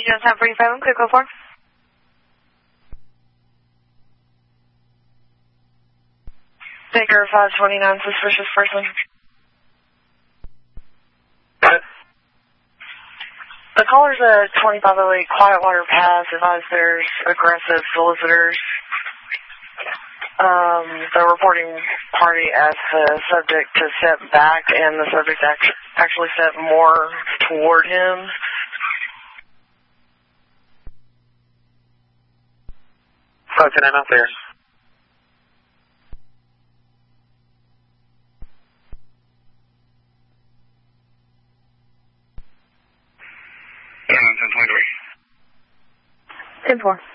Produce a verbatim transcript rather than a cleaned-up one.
Jones ten forty-seven, clear code four. Baker five twenty-nine, suspicious person. What? The caller's at twenty-five oh eight Quietwater Pass. Advised there's aggressive solicitors. Um, the reporting party asked the subject to step back, and the subject act actually stepped more toward him. five ten nine out there. ten twenty-three. ten four.